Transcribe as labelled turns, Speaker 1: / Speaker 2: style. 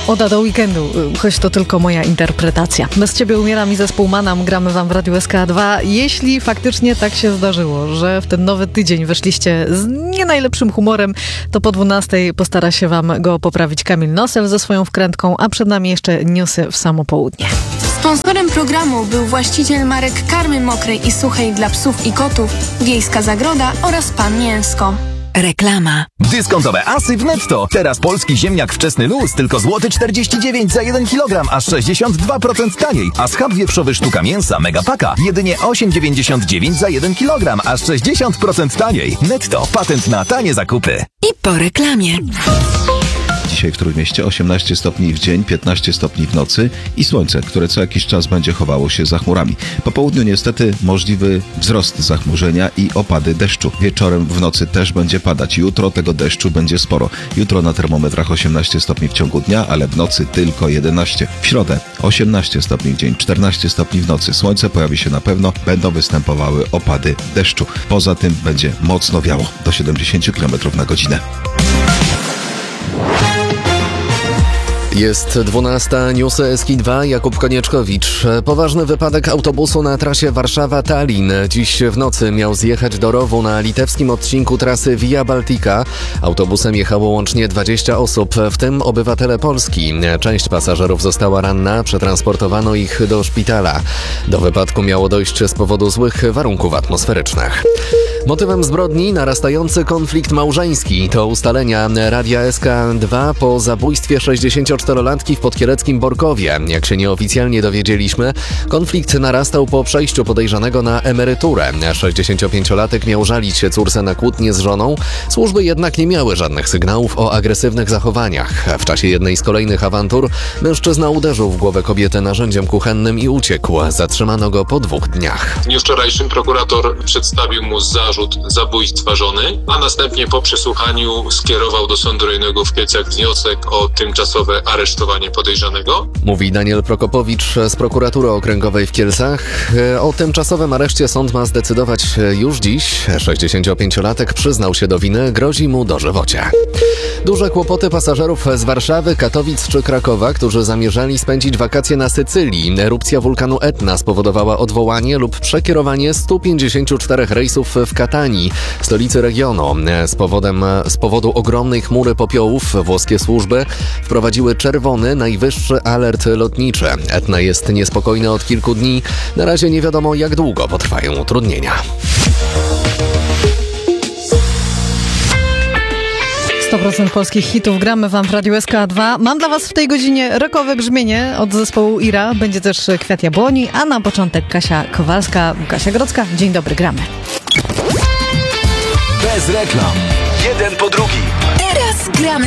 Speaker 1: Oda do weekendu, choć to tylko moja interpretacja. Bez ciebie umieram i zespół Manam gramy wam w Radiu SK2. Jeśli faktycznie tak się zdarzyło, że w ten nowy tydzień weszliście z nie najlepszym humorem, to po 12 postara się wam go poprawić Kamil Nosel ze swoją wkrętką, a przed nami jeszcze newsy w samo południe.
Speaker 2: Sponsorem programu był właściciel marek karmy mokrej i suchej dla psów i kotów, Wiejska Zagroda oraz Pan Mięsko.
Speaker 3: Reklama.
Speaker 4: Dyskontowe asy w Netto. Teraz polski ziemniak wczesny luz tylko złoty 49 za 1 kg, aż 62% taniej. A schab wieprzowy sztuka mięsa Megapaka jedynie 8,99 za 1 kg, aż 60% taniej. Netto. Patent na tanie zakupy.
Speaker 3: I po reklamie.
Speaker 5: Dzisiaj w Trójmieście 18 stopni w dzień, 15 stopni w nocy i słońce, które co jakiś czas będzie chowało się za chmurami. Po południu niestety możliwy wzrost zachmurzenia i opady deszczu. Wieczorem w nocy też będzie padać. Jutro tego deszczu będzie sporo. Jutro na termometrach 18 stopni w ciągu dnia, ale w nocy tylko 11. W środę 18 stopni w dzień, 14 stopni w nocy. Słońce pojawi się na pewno, będą występowały opady deszczu. Poza tym będzie mocno wiało, do 70 km na godzinę.
Speaker 6: Jest 12, newsy SK2, Jakub Konieczkowicz. Poważny wypadek autobusu na trasie Warszawa-Tallin. Dziś w nocy miał zjechać do rowu na litewskim odcinku trasy Via Baltica. Autobusem jechało łącznie 20 osób, w tym obywatele Polski. Część pasażerów została ranna, przetransportowano ich do szpitala. Do wypadku miało dojść z powodu złych warunków atmosferycznych. Motywem zbrodni narastający konflikt małżeński. To ustalenia Radia SK2 po zabójstwie 64-latki w podkieleckim Borkowie. Jak się nieoficjalnie dowiedzieliśmy, konflikt narastał po przejściu podejrzanego na emeryturę. 65-latek miał żalić się córce na kłótnię z żoną. Służby jednak nie miały żadnych sygnałów o agresywnych zachowaniach. W czasie jednej z kolejnych awantur mężczyzna uderzył w głowę kobiety narzędziem kuchennym i uciekł. Zatrzymano go po 2 dniach.
Speaker 7: W dniu wczorajszym prokurator przedstawił mu zarzut zabójstwa żony, a następnie po przesłuchaniu skierował do Sądu Rejonowego w Kielcach wniosek o tymczasowe aresztowanie podejrzanego.
Speaker 6: Mówi Daniel Prokopowicz z Prokuratury Okręgowej w Kielcach. O tymczasowym areszcie sąd ma zdecydować już dziś. 65-latek przyznał się do winy, grozi mu dożywocie. Duże kłopoty pasażerów z Warszawy, Katowic czy Krakowa, którzy zamierzali spędzić wakacje na Sycylii. Erupcja wulkanu Etna spowodowała odwołanie lub przekierowanie 154 rejsów w Katanii, stolicy regionu. Z powodu ogromnej chmury popiołów włoskie służby wprowadziły czerwony, najwyższy alert lotniczy. Etna jest niespokojna od kilku dni. Na razie nie wiadomo, jak długo potrwają utrudnienia.
Speaker 1: 100% polskich hitów gramy wam w Radiu SK2. Mam dla was w tej godzinie rockowe brzmienie od zespołu Ira. Będzie też Kwiat Jabłoni, a na początek Kasia Kowalska, Kasia Grodzka. Dzień dobry, gramy.
Speaker 4: Bez reklam. Jeden po drugim.
Speaker 3: Teraz gramy.